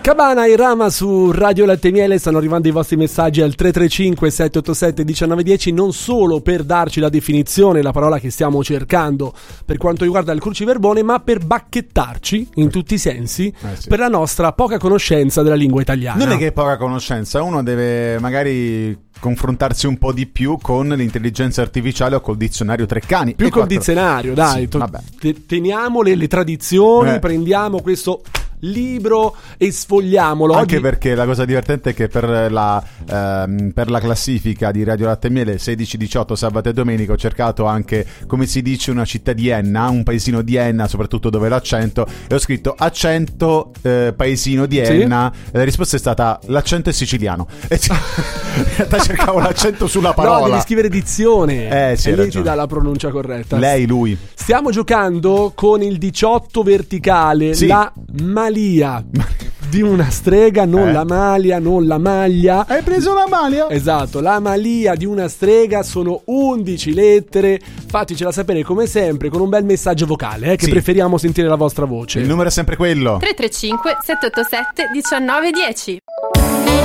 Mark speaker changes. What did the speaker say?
Speaker 1: Cabana e Rama su Radio Latte e Miele, stanno arrivando i vostri messaggi al 335 787 1910, non solo per darci la definizione, la parola che stiamo cercando per quanto riguarda il cruciverbone, ma per bacchettarci in tutti i sensi per la nostra poca conoscenza della lingua italiana.
Speaker 2: Non è che è poca conoscenza, uno deve magari confrontarsi un po' di più con l'intelligenza artificiale o col dizionario Treccani.
Speaker 1: Più col dizionario, dai, teniamo le tradizioni, prendiamo questo libro e sfogliamolo.
Speaker 2: Anche perché la cosa divertente è che per la classifica di Radio Latte e Miele 16-18 sabato e domenica ho cercato anche come si dice una città di Enna, un paesino di Enna, soprattutto dove l'accento, e ho scritto accento paesino di Enna, e la risposta è stata l'accento è siciliano. E in realtà cercavo l'accento sulla parola.
Speaker 1: No, devi scrivere dizione
Speaker 2: sì,
Speaker 1: e lei ti dà la pronuncia corretta.
Speaker 2: Lei, lui.
Speaker 1: Stiamo giocando con il 18 verticale, la malia di una strega, non la malia, non la maglia.
Speaker 2: Hai preso la malia?
Speaker 1: Esatto, la malia di una strega, sono 11 lettere. Fatecela sapere come sempre con un bel messaggio vocale, che preferiamo sentire la vostra voce.
Speaker 2: Il numero è sempre quello:
Speaker 3: 335 787 1910.